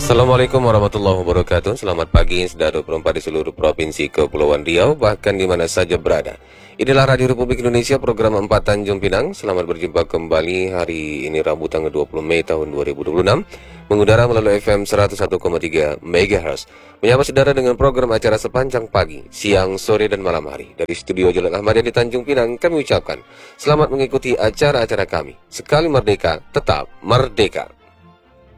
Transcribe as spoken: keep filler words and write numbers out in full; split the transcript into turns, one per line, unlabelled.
Assalamualaikum warahmatullahi wabarakatuh. Selamat pagi saudara perempat di seluruh provinsi Kepulauan Riau, bahkan di mana saja berada. Inilah Radio Republik Indonesia, program empat Tanjung Pinang. Selamat berjumpa kembali hari ini Rabu tanggal dua puluh Mei tahun dua ribu dua puluh enam. Mengudara melalui F M seratus satu koma tiga MHz. Menyapa saudara dengan program acara sepanjang pagi, siang, sore, dan malam hari. Dari studio Jalan Ahmadiyah di Tanjung Pinang, kami ucapkan selamat mengikuti acara-acara kami. Sekali merdeka, tetap merdeka.